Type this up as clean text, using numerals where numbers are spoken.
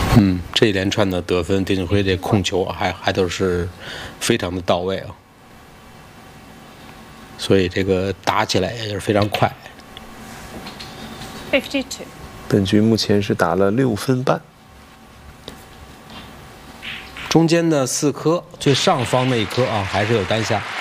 这一连串的得分，丁俊晖这控球还都是非常的到位啊，所以这个打起来也是非常快。 52。 本局目前是打了6分半。 中间的4颗，最上方那一颗啊，还是有单下。